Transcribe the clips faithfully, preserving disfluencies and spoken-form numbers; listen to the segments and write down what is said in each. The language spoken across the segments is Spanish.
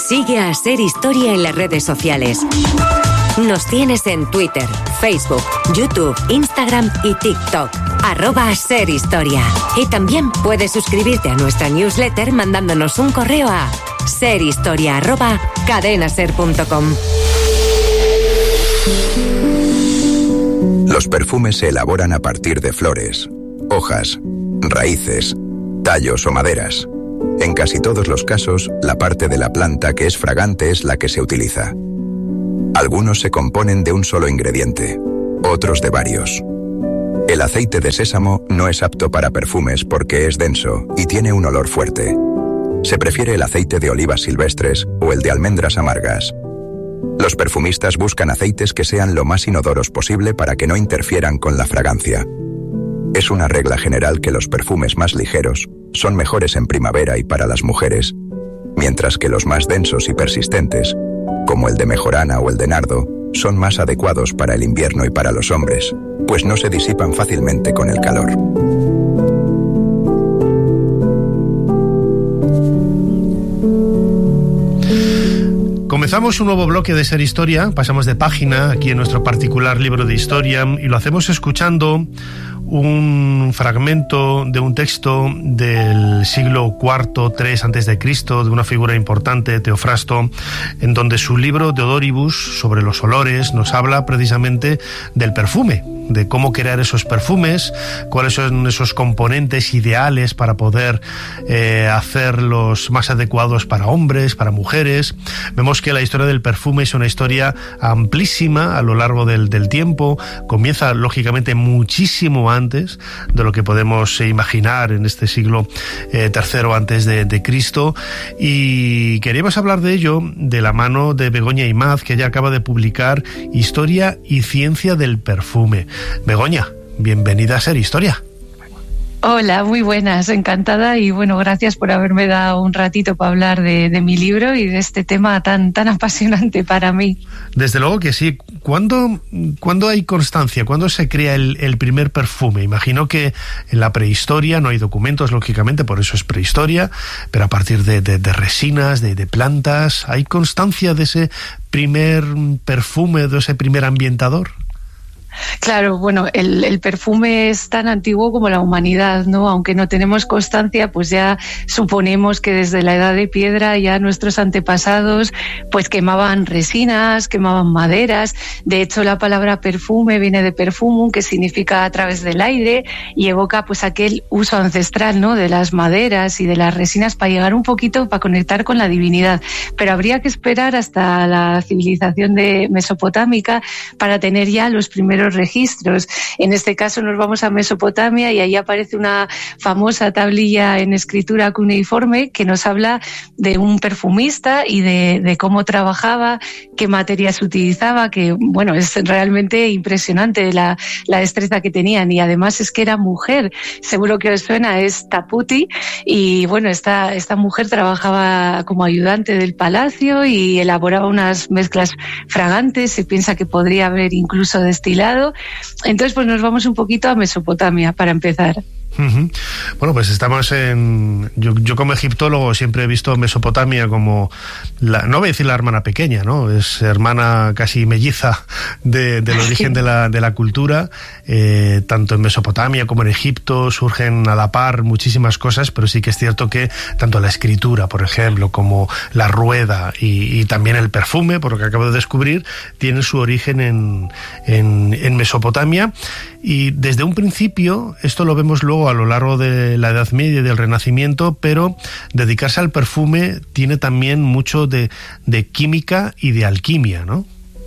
Sigue a Ser Historia en las redes sociales. Nos tienes en Twitter, Facebook, YouTube, Instagram y TikTok. Arroba Ser Historia. Y también puedes suscribirte a nuestra newsletter mandándonos un correo a serhistoria arroba cadenaser punto com. Los perfumes se elaboran a partir de flores, hojas, raíces, tallos o maderas. En casi todos los casos, la parte de la planta que es fragante es la que se utiliza. Algunos se componen de un solo ingrediente, otros de varios. El aceite de sésamo no es apto para perfumes porque es denso y tiene un olor fuerte. Se prefiere el aceite de olivas silvestres o el de almendras amargas. Los perfumistas buscan aceites que sean lo más inodoros posible para que no interfieran con la fragancia. Es una regla general que los perfumes más ligeros son mejores en primavera y para las mujeres, mientras que los más densos y persistentes, como el de mejorana o el de nardo, son más adecuados para el invierno y para los hombres, pues no se disipan fácilmente con el calor. Comenzamos un nuevo bloque de Ser Historia, pasamos de página aquí en nuestro particular libro de historia y lo hacemos escuchando un fragmento de un texto del siglo cuarto, tres antes de Cristo, de una figura importante, Teofrasto, en donde su libro De Odoribus, sobre los olores, nos habla precisamente del perfume, de cómo crear esos perfumes, cuáles son esos componentes ideales para poder eh, hacerlos más adecuados para hombres, para mujeres. Vemos que la historia del perfume es una historia amplísima a lo largo del, del tiempo, comienza lógicamente muchísimo antes de lo que podemos imaginar en este siglo eh, tercero antes de, de Cristo, y queríamos hablar de ello de la mano de Begoña Imaz, que ella acaba de publicar Historia y Ciencia del Perfume. Begoña, bienvenida a Ser Historia. Hola, muy buenas, encantada, y bueno, gracias por haberme dado un ratito para hablar de, de mi libro y de este tema tan, tan apasionante para mí. Desde luego que sí. ¿Cuándo, ¿cuándo hay constancia? ¿Cuándo se crea el, el primer perfume? Imagino que en la prehistoria no hay documentos, lógicamente, por eso es prehistoria, pero a partir de, de, de resinas, de, de plantas, ¿hay constancia de ese primer perfume, de ese primer ambientador? Claro, bueno, el, el perfume es tan antiguo como la humanidad, ¿no? Aunque no tenemos constancia, pues ya suponemos que desde la edad de piedra ya nuestros antepasados pues quemaban resinas, quemaban maderas. De hecho, la palabra perfume viene de perfumum, que significa a través del aire, y evoca pues aquel uso ancestral, ¿no?, de las maderas y de las resinas para llegar un poquito, para conectar con la divinidad. Pero habría que esperar hasta la civilización de mesopotámica para tener ya los primeros registros. En este caso nos vamos a Mesopotamia y ahí aparece una famosa tablilla en escritura cuneiforme que nos habla de un perfumista y de, de cómo trabajaba, qué materias utilizaba, que bueno, es realmente impresionante la, la destreza que tenían, y además es que era mujer. Seguro que os suena, es Taputi, y bueno, esta, esta mujer trabajaba como ayudante del palacio y elaboraba unas mezclas fragantes. Se piensa que podría haber incluso destilado. Entonces, pues nos vamos un poquito a Mesopotamia para empezar. Uh-huh. Bueno, pues estamos en... Yo, yo como egiptólogo siempre he visto Mesopotamia como, la, no voy a decir la hermana pequeña, ¿no? Es hermana casi melliza de, del origen de la, de la cultura. Eh, tanto en Mesopotamia como en Egipto surgen a la par muchísimas cosas, pero sí que es cierto que tanto la escritura, por ejemplo, como la rueda y, y también el perfume, por lo que acabo de descubrir, tienen su origen en, en, en Mesopotamia. Y desde un principio, esto lo vemos luego a lo largo de la Edad Media y del Renacimiento, pero dedicarse al perfume tiene también mucho de, de química y de alquimia, ¿no?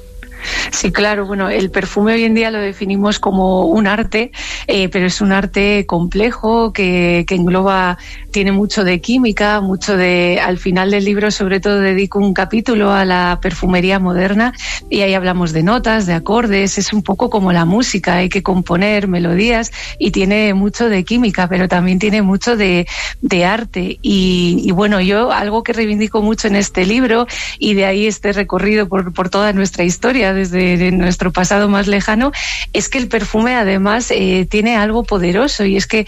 Sí, claro, bueno, el perfume hoy en día lo definimos como un arte, eh, pero es un arte complejo que, que engloba, tiene mucho de química, mucho de, al final del libro sobre todo dedico un capítulo a la perfumería moderna y ahí hablamos de notas, de acordes, es un poco como la música, hay que componer melodías y tiene mucho de química, pero también tiene mucho de, de arte y, y bueno, yo algo que reivindico mucho en este libro y de ahí este recorrido por, por toda nuestra historia ya desde de nuestro pasado más lejano, es que el perfume además eh, tiene algo poderoso, y es que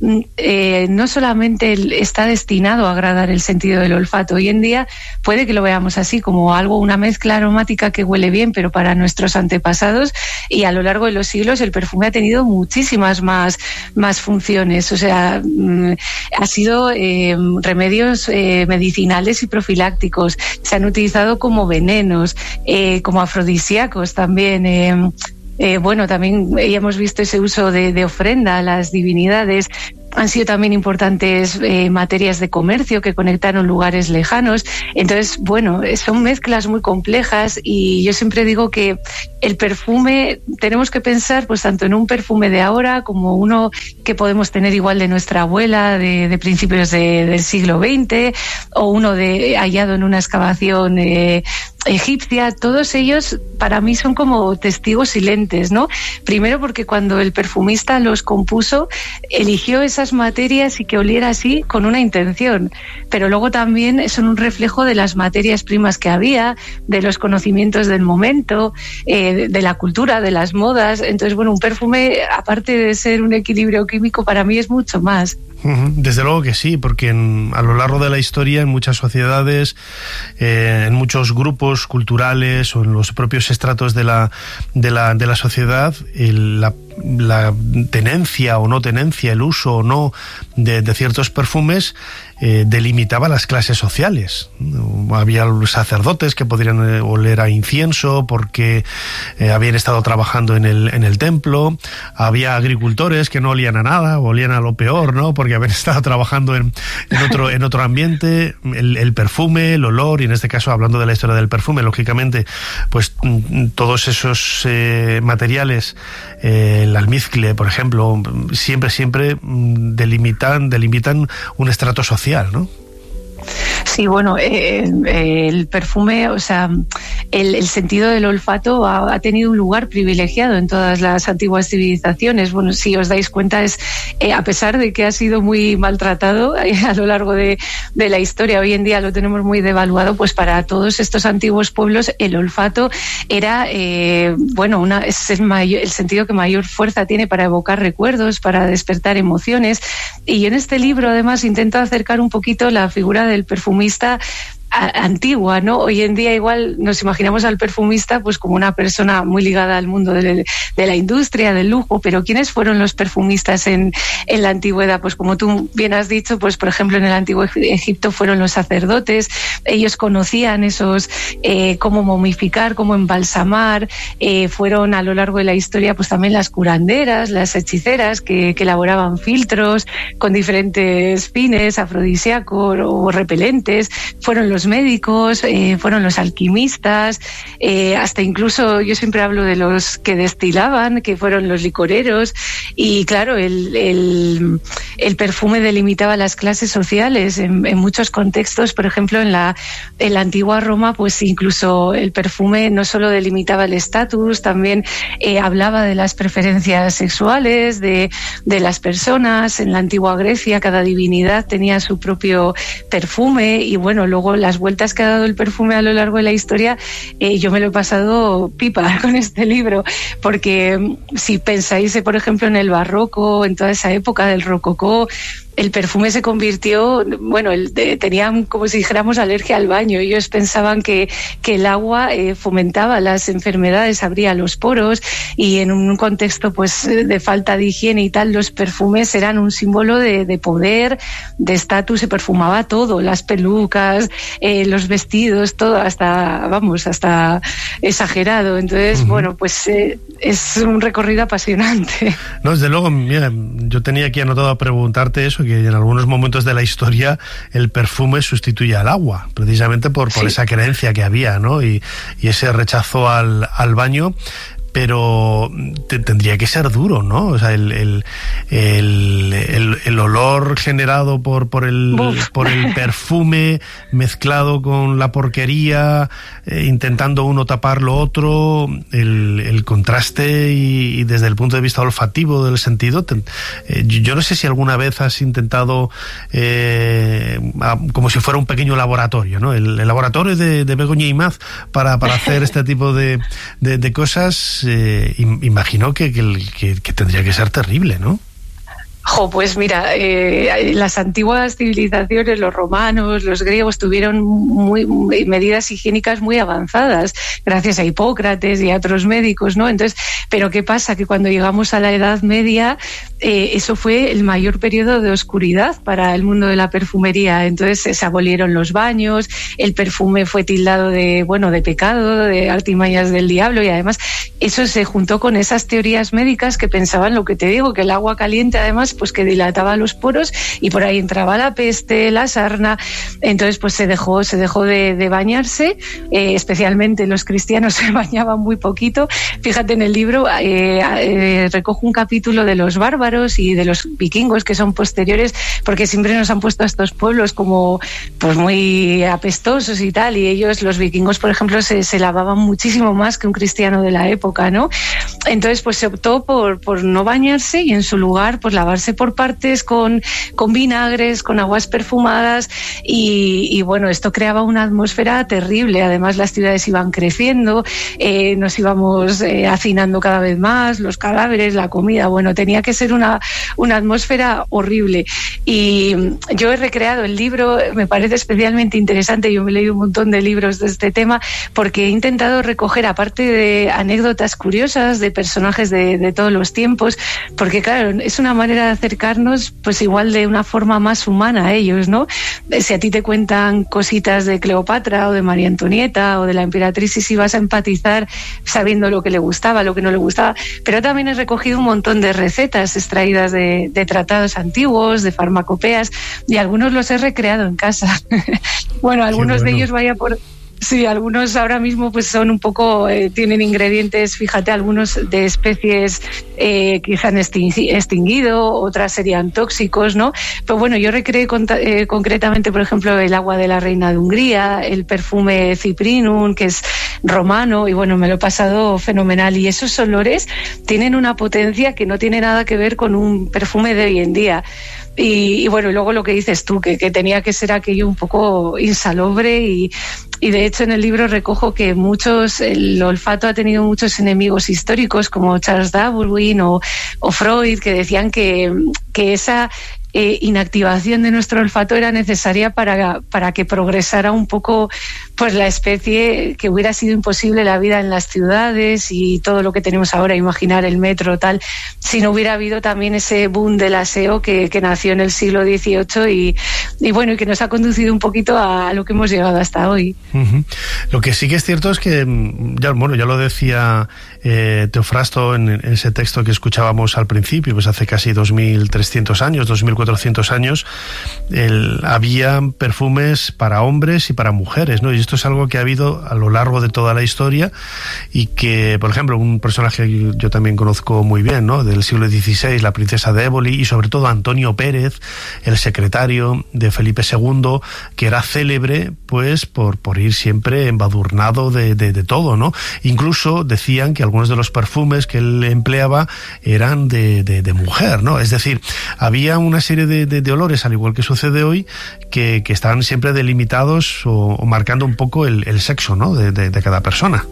eh, no solamente está destinado a agradar el sentido del olfato. Hoy en día puede que lo veamos así, como algo, una mezcla aromática que huele bien, pero para nuestros antepasados y a lo largo de los siglos el perfume ha tenido muchísimas más, más funciones. O sea, ha sido eh, remedios eh, medicinales y profilácticos, se han utilizado como venenos, eh, como afrodisíacos también. Eh, eh, bueno, también hemos visto ese uso de, de ofrenda a las divinidades. Han sido también importantes eh, materias de comercio que conectaron lugares lejanos. Entonces, bueno, son mezclas muy complejas, y yo siempre digo que el perfume tenemos que pensar pues tanto en un perfume de ahora como uno que podemos tener igual de nuestra abuela de, de principios de, del siglo veinte, o uno de hallado en una excavación eh, egipcia. Todos ellos para mí son como testigos silentes, ¿no? Primero porque cuando el perfumista los compuso, eligió esas materias y que oliera así con una intención, pero luego también son un reflejo de las materias primas que había, de los conocimientos del momento, eh, de la cultura, de las modas. Entonces, bueno, un perfume, aparte de ser un equilibrio químico, para mí es mucho más. Desde luego que sí, porque en, a lo largo de la historia, en muchas sociedades, eh, en muchos grupos culturales o en los propios estratos de la, de la, de la sociedad, el, la la tenencia o no tenencia, el uso o no de, de ciertos perfumes eh, delimitaba las clases sociales. Había los sacerdotes que podrían eh, oler a incienso porque eh, habían estado trabajando en el, en el templo. Había agricultores que no olían a nada, o olían a lo peor, ¿no? Porque habían estado trabajando en, en otro, en otro ambiente. El, el perfume, el olor, y en este caso, hablando de la historia del perfume, lógicamente, pues todos esos eh, materiales, eh, el almizcle, por ejemplo, siempre, siempre delimitan, delimitan un estrato social, ¿no? Sí, bueno, eh, eh, el perfume, o sea, el, el sentido del olfato ha, ha tenido un lugar privilegiado en todas las antiguas civilizaciones. Bueno, si os dais cuenta, es eh, a pesar de que ha sido muy maltratado eh, a lo largo de, de la historia, hoy en día lo tenemos muy devaluado, pues para todos estos antiguos pueblos el olfato era, eh, bueno, una, es el, mayor, el sentido que mayor fuerza tiene para evocar recuerdos, para despertar emociones. Y yo en este libro, además, intento acercar un poquito la figura del perfumista antigua, ¿no? Hoy en día igual nos imaginamos al perfumista pues como una persona muy ligada al mundo de, de la industria, del lujo, pero ¿quiénes fueron los perfumistas en, en la antigüedad? Pues como tú bien has dicho, pues por ejemplo en el antiguo Egipto fueron los sacerdotes. Ellos conocían esos, eh, cómo momificar, cómo embalsamar. Eh, fueron a lo largo de la historia pues también las curanderas, las hechiceras que, que elaboraban filtros con diferentes fines, afrodisíacos o repelentes. Fueron los médicos, eh, fueron los alquimistas, eh, hasta incluso yo siempre hablo de los que destilaban, que fueron los licoreros. Y claro, el, el, el perfume delimitaba las clases sociales en, en muchos contextos. Por ejemplo, en la, en la antigua Roma, pues incluso el perfume no solo delimitaba el estatus, también eh, hablaba de las preferencias sexuales de, de las personas. En la antigua Grecia cada divinidad tenía su propio perfume, y bueno, luego las vueltas que ha dado el perfume a lo largo de la historia, eh, yo me lo he pasado pipa con este libro, porque si pensáis, eh, por ejemplo, en el barroco, en toda esa época del rococó, el perfume se convirtió, bueno, el, de, tenían como si dijéramos alergia al baño. Ellos pensaban que, que el agua eh, fomentaba las enfermedades, abría los poros, y en un contexto pues de falta de higiene y tal, los perfumes eran un símbolo de, de poder, de estatus. Se perfumaba todo, las pelucas, eh, los vestidos, todo, hasta, vamos, hasta exagerado. Entonces, uh-huh. bueno, pues eh, es un recorrido apasionante. No, desde luego, mira, yo tenía aquí anotado a preguntarte eso, que en algunos momentos de la historia el perfume sustituye al agua, precisamente por, por sí. esa creencia que había, ¿no? Y, y ese rechazo al, al baño. pero te, tendría que ser duro, ¿no? O sea, el, el, el, el, el olor generado por, por, el, por el perfume mezclado con la porquería, eh, intentando uno tapar lo otro, el, el contraste y, y desde el punto de vista olfativo del sentido. Te, eh, yo no sé si alguna vez has intentado, eh, a, como si fuera un pequeño laboratorio, ¿no? El, el laboratorio de, de Begoña Imaz para, para hacer este tipo de, de, de cosas, eh, imagino que, que, que tendría que ser terrible, ¿no? Jo, pues mira, eh, las antiguas civilizaciones, los romanos, los griegos, tuvieron muy, muy medidas higiénicas muy avanzadas, gracias a Hipócrates y a otros médicos, ¿no? Entonces, pero ¿qué pasa? Que cuando llegamos a la Edad Media, eh, eso fue el mayor periodo de oscuridad para el mundo de la perfumería. Entonces se abolieron los baños, el perfume fue tildado de, bueno, de pecado, de artimañas del diablo, y además eso se juntó con esas teorías médicas que pensaban lo que te digo, que el agua caliente además pues que dilataba los poros y por ahí entraba la peste, la sarna. Entonces pues se dejó se dejó de, de bañarse, eh, especialmente los cristianos se bañaban muy poquito. Fíjate, en el libro eh, eh, recojo un capítulo de los bárbaros y de los vikingos, que son posteriores, porque siempre nos han puesto a estos pueblos como pues muy apestosos y tal, y ellos, los vikingos por ejemplo, se, se lavaban muchísimo más que un cristiano de la época, ¿no? Entonces pues se optó por, por no bañarse y en su lugar pues lavarse por partes con, con vinagres, con aguas perfumadas, y, y bueno, esto creaba una atmósfera terrible. Además las ciudades iban creciendo, eh, nos íbamos eh, hacinando cada vez más, los cadáveres, la comida, bueno, tenía que ser una, una atmósfera horrible. Y yo he recreado el libro, me parece especialmente interesante, yo me he leído un montón de libros de este tema, porque he intentado recoger, aparte de anécdotas curiosas de personajes de, de todos los tiempos, porque claro, es una manera de acercarnos pues igual de una forma más humana a ellos, ¿no? Si a ti te cuentan cositas de Cleopatra o de María Antonieta o de la emperatriz, y si vas a empatizar sabiendo lo que le gustaba, lo que no le gustaba. Pero también he recogido un montón de recetas extraídas de, de tratados antiguos, de farmacopeas, y algunos los he recreado en casa. Bueno, algunos bueno. de ellos vaya por... Sí, algunos ahora mismo pues son un poco, eh, tienen ingredientes, fíjate, algunos de especies eh, que se han extinguido, otras serían tóxicos, ¿no? Pero bueno, yo recreé con, eh, concretamente, por ejemplo, el agua de la reina de Hungría, el perfume Cyprinum, que es romano, y bueno, me lo he pasado fenomenal. Y esos olores tienen una potencia que no tiene nada que ver con un perfume de hoy en día. Y, y bueno, y luego lo que dices tú, que, que tenía que ser aquello un poco insalubre, y, y de hecho en el libro recojo que muchos, el olfato ha tenido muchos enemigos históricos como Charles Darwin o, o Freud, que decían que, que esa eh, inactivación de nuestro olfato era necesaria para, para que progresara un poco pues la especie, que hubiera sido imposible la vida en las ciudades y todo lo que tenemos ahora, imaginar el metro, tal, si no hubiera habido también ese boom del aseo que, que nació en el siglo dieciocho y, y bueno, y que nos ha conducido un poquito a, a lo que hemos llegado hasta hoy. Uh-huh. Lo que sí que es cierto es que, ya, bueno, ya lo decía eh, Teofrasto en, en ese texto que escuchábamos al principio, pues hace casi dos mil trescientos años, dos mil cuatrocientos años, el, había perfumes para hombres y para mujeres, ¿no? Y esto es algo que ha habido a lo largo de toda la historia, y que, por ejemplo, un personaje que yo también conozco muy bien, ¿no?, del siglo dieciséis, la princesa de Éboli, y sobre todo Antonio Pérez, el secretario de Felipe segundo, que era célebre pues por, por ir siempre embadurnado de, de, de todo, ¿no? Incluso decían que algunos de los perfumes que él empleaba eran de, de, de mujer, ¿no? Es decir, había una serie de, de, de olores, al igual que sucede hoy, que, que estaban siempre delimitados o, o marcando un poco el, el sexo, ¿no?, de, de, de cada persona.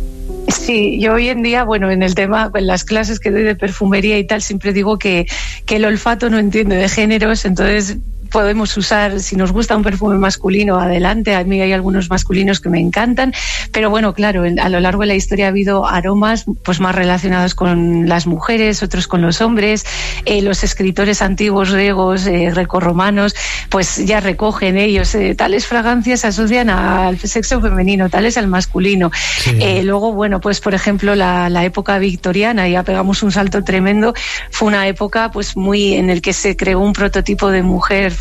Sí, yo hoy en día, bueno, en el tema, en las clases que doy de perfumería y tal, siempre digo que, que el olfato no entiende de géneros, entonces podemos usar, si nos gusta un perfume masculino, adelante. A mí hay algunos masculinos que me encantan, pero bueno, claro, a lo largo de la historia ha habido aromas pues más relacionados con las mujeres, otros con los hombres. Eh, los escritores antiguos griegos, eh, grecorromanos, pues ya recogen ellos, eh, tales fragancias se asocian al sexo femenino, tales al masculino. Sí. Eh, luego, bueno, pues por ejemplo, la, la época victoriana, ya pegamos un salto tremendo, fue una época pues muy en el que se creó un prototipo de mujer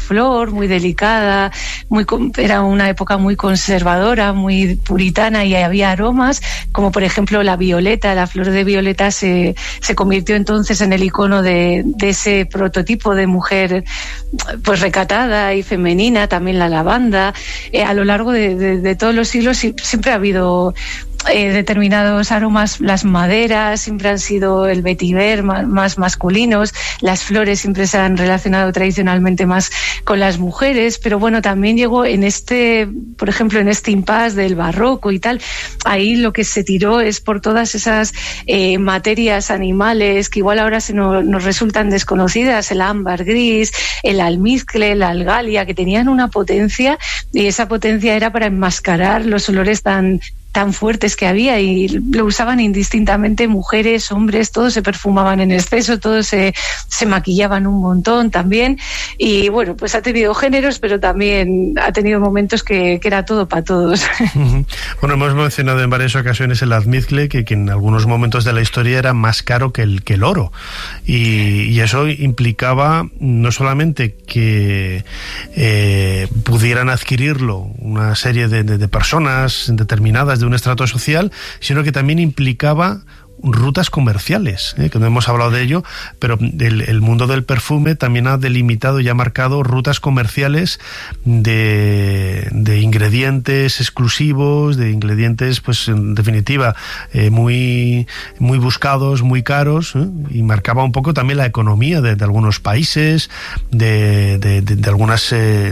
flor, muy delicada, muy era una época muy conservadora, muy puritana, y había aromas, como por ejemplo la violeta. La flor de violeta se, se convirtió entonces en el icono de, de ese prototipo de mujer pues recatada y femenina. También la lavanda. Eh, a lo largo de, de, de todos los siglos siempre ha habido Eh, determinados aromas. Las maderas siempre han sido el vetiver, más, más masculinos. Las flores siempre se han relacionado tradicionalmente más con las mujeres, pero bueno, también llegó en este, por ejemplo, en este impasse del barroco y tal, ahí lo que se tiró es por todas esas eh, materias animales que igual ahora se nos, nos resultan desconocidas, el ámbar gris, el almizcle, la algalia, que tenían una potencia, y esa potencia era para enmascarar los olores tan tan fuertes que había, y lo usaban indistintamente mujeres, hombres, todos se perfumaban en exceso, todos se, se maquillaban un montón también, y bueno, pues ha tenido géneros, pero también ha tenido momentos que, que era todo para todos. Uh-huh. Bueno, hemos mencionado en varias ocasiones el almizcle, que, que en algunos momentos de la historia era más caro que el, que el oro, y, y eso implicaba no solamente que eh, pudieran adquirirlo una serie de, de, de personas determinadas de un estrato social, sino que también implicaba rutas comerciales, ¿eh? que no hemos hablado de ello, pero el, el mundo del perfume también ha delimitado y ha marcado rutas comerciales de, de ingredientes exclusivos, de ingredientes, pues en definitiva, eh, muy, muy buscados, muy caros, ¿eh? y marcaba un poco también la economía de, de algunos países, de, de, de, de algunas eh,